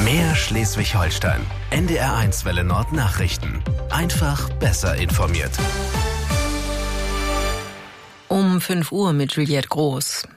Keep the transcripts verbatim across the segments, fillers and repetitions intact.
Mehr Schleswig-Holstein. N D R eins Welle Nord Nachrichten. Einfach besser informiert. Um fünf Uhr mit Juliette Groß.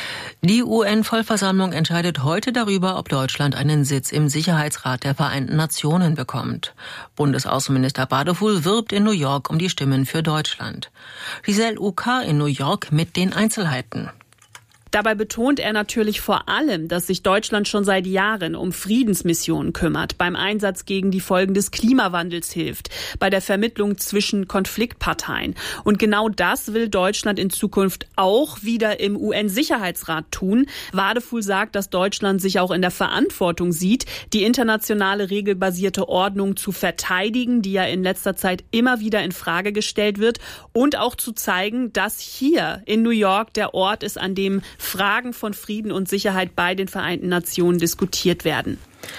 Die U N-Vollversammlung entscheidet heute darüber, ob Deutschland einen Sitz im Sicherheitsrat der Vereinten Nationen bekommt. Bundesaußenminister Badefuhl wirbt in New York um die Stimmen für Deutschland. Giselle Uka in New York mit den Einzelheiten. Dabei betont er natürlich vor allem, dass sich Deutschland schon seit Jahren um Friedensmissionen kümmert, beim Einsatz gegen die Folgen des Klimawandels hilft, bei der Vermittlung zwischen Konfliktparteien. Und genau das will Deutschland in Zukunft auch wieder im U N-Sicherheitsrat tun. Wadefuhl sagt, dass Deutschland sich auch in der Verantwortung sieht, die internationale regelbasierte Ordnung zu verteidigen, die ja in letzter Zeit immer wieder in Frage gestellt wird, und auch zu zeigen, dass hier in New York der Ort ist, an dem Fragen von Frieden und Sicherheit bei den Vereinten Nationen diskutiert werden.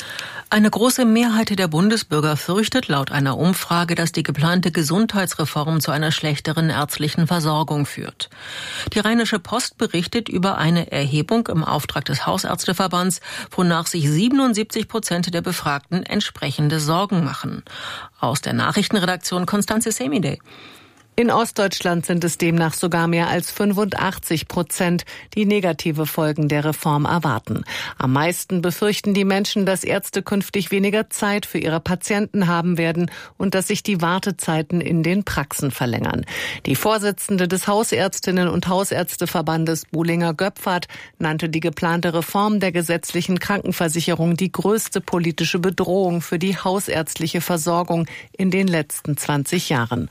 Eine große Mehrheit der Bundesbürger fürchtet laut einer Umfrage, dass die geplante Gesundheitsreform zu einer schlechteren ärztlichen Versorgung führt. Die Rheinische Post berichtet über eine Erhebung im Auftrag des Hausärzteverbands, wonach sich siebenundsiebzig Prozent der Befragten entsprechende Sorgen machen. Aus der Nachrichtenredaktion Constanze Semide. In Ostdeutschland sind es demnach sogar mehr als fünfundachtzig Prozent, die negative Folgen der Reform erwarten. Am meisten befürchten die Menschen, dass Ärzte künftig weniger Zeit für ihre Patienten haben werden und dass sich die Wartezeiten in den Praxen verlängern. Die Vorsitzende des Hausärztinnen- und Hausärzteverbandes Buhlinger-Göpfert nannte die geplante Reform der gesetzlichen Krankenversicherung die größte politische Bedrohung für die hausärztliche Versorgung in den letzten zwanzig Jahren.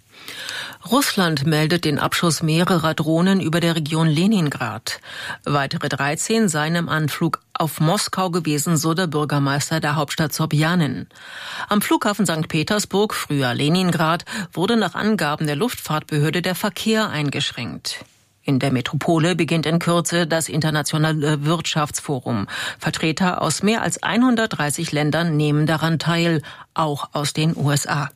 Russland meldet den Abschuss mehrerer Drohnen über der Region Leningrad. Weitere dreizehn seien im Anflug auf Moskau gewesen, so der Bürgermeister der Hauptstadt Sobjanin. Am Flughafen Sankt Petersburg, früher Leningrad, wurde nach Angaben der Luftfahrtbehörde der Verkehr eingeschränkt. In der Metropole beginnt in Kürze das Internationale Wirtschaftsforum. Vertreter aus mehr als hundertdreißig Ländern nehmen daran teil, auch aus den U S A.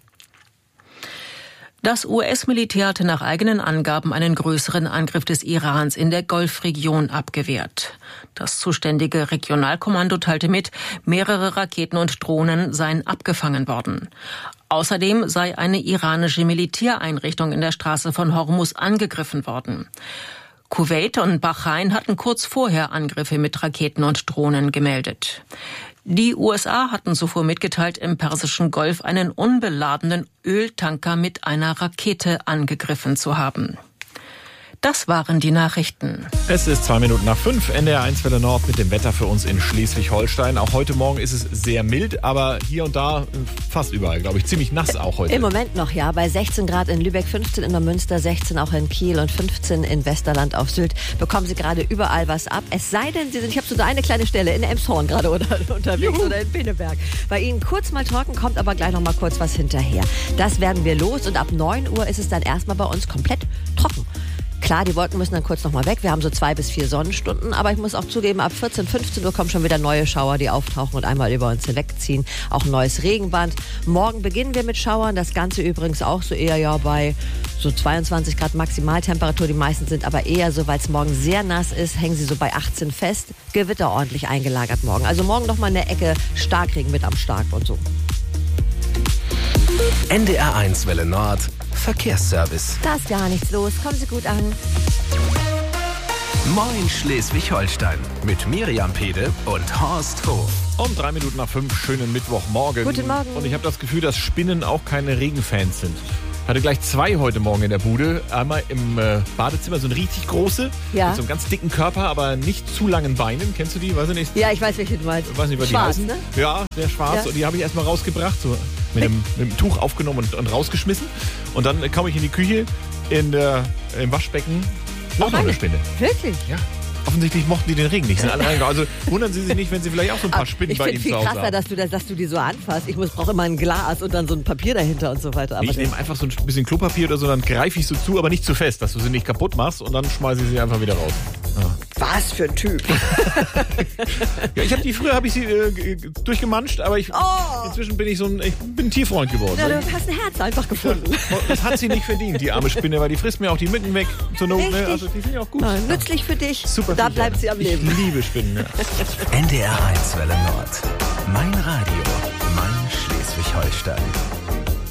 Das U S-Militär hatte nach eigenen Angaben einen größeren Angriff des Irans in der Golfregion abgewehrt. Das zuständige Regionalkommando teilte mit, mehrere Raketen und Drohnen seien abgefangen worden. Außerdem sei eine iranische Militäreinrichtung in der Straße von Hormuz angegriffen worden. Kuwait und Bahrain hatten kurz vorher Angriffe mit Raketen und Drohnen gemeldet. Die U S A hatten zuvor mitgeteilt, im Persischen Golf einen unbeladenen Öltanker mit einer Rakete angegriffen zu haben. Das waren die Nachrichten. Es ist zwei Minuten nach fünf, N D R eins Welle Nord mit dem Wetter für uns in Schleswig-Holstein. Auch heute Morgen ist es sehr mild, aber hier und da fast überall, glaube ich, ziemlich nass auch heute. Im Moment noch, ja. Bei sechzehn Grad in Lübeck, fünfzehn in der Münster, sechzehn auch in Kiel und fünfzehn in Westerland auf Sylt. Bekommen Sie gerade überall was ab. Es sei denn, Sie sind, ich habe so eine kleine Stelle in Elmshorn gerade unter, unterwegs Juhu. Oder in Pinneberg. Bei Ihnen kurz mal trocken, kommt aber gleich noch mal kurz was hinterher. Das werden wir los und ab neun Uhr ist es dann erstmal bei uns komplett trocken. Klar, die Wolken müssen dann kurz noch mal weg. Wir haben so zwei bis vier Sonnenstunden. Aber ich muss auch zugeben, ab vierzehn, fünfzehn Uhr kommen schon wieder neue Schauer, die auftauchen und einmal über uns hinwegziehen. Auch ein neues Regenband. Morgen beginnen wir mit Schauern. Das Ganze übrigens auch so eher ja bei so zweiundzwanzig Grad Maximaltemperatur. Die meisten sind aber eher so, weil es morgen sehr nass ist, hängen sie so bei achtzehn fest. Gewitter ordentlich eingelagert morgen. Also morgen noch mal eine Ecke Starkregen mit am Start und so. N D R eins Welle Nord Verkehrsservice. Da ist gar nichts los. Kommen Sie gut an. Moin Schleswig-Holstein mit Miriam Pede und Horst Hof. Um drei Minuten nach fünf, schönen Mittwochmorgen. Guten Morgen. Und ich habe das Gefühl, dass Spinnen auch keine Regenfans sind. Ich hatte gleich zwei heute Morgen in der Bude. Einmal im äh, Badezimmer, so eine richtig große, ja. mit so einem ganz dicken Körper, aber nicht zu langen Beinen. Kennst du die? Weiß ich nicht. Ja, ich weiß, welche du meinst. Ich weiß nicht, was schwarz, die heißen. Ne? Ja, der schwarz. Ja. Und die habe ich erstmal rausgebracht, so mit einem, mit einem Tuch aufgenommen und, und rausgeschmissen. Und dann komme ich in die Küche, in der, im Waschbecken, noch eine Spinne. Wirklich? Ja. Offensichtlich mochten die den Regen nicht. Sind alle reingegangen. Also wundern Sie sich nicht, wenn Sie vielleicht auch so ein paar Spinnen bei Ihnen zu Hause haben. Ich finde viel krasser, dass du, das, dass du die so anfasst. Ich brauche immer ein Glas und dann so ein Papier dahinter und so weiter. Aber ich nehme einfach so ein bisschen Klopapier oder so, dann greife ich so zu, aber nicht zu fest, dass du sie nicht kaputt machst und dann schmeiße ich sie einfach wieder raus. Ja. Was für ein Typ. Ja, ich habe die früher habe ich sie äh, durchgemanscht, aber ich Oh. inzwischen bin ich so ein ich bin ein Tierfreund geworden. Ja, du hast ein Herz einfach gefunden. Das hat sie nicht verdient, die arme Spinne, weil die frisst mir auch die Mücken weg zur Not. Ne? Richtig. Also die finde ich auch gut. Ja, nützlich für dich. Super. Da Viecher. bleibt sie am Leben. Ich liebe Spinnen. Ja. N D R eins Welle Nord. Mein Radio. Mein Schleswig-Holstein.